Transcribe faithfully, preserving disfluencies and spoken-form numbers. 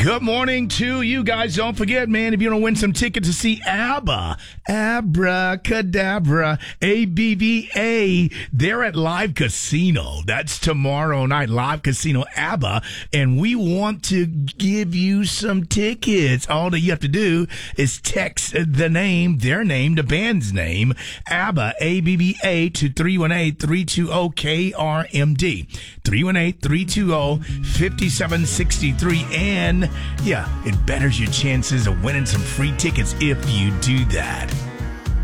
Good morning to you guys. Don't forget, man, if you want to win some tickets to see ABBA, Abracadabra, A B B A, they're at Live Casino. That's tomorrow night, Live Casino, ABBA, and we want to give you some tickets. All that you have to do is text the name, their name, the band's name, ABBA, A B B A, to three one eight, three two zero, K R M D. three one eight, three two zero, five seven six three. And, yeah, it betters your chances of winning some free tickets if you do that.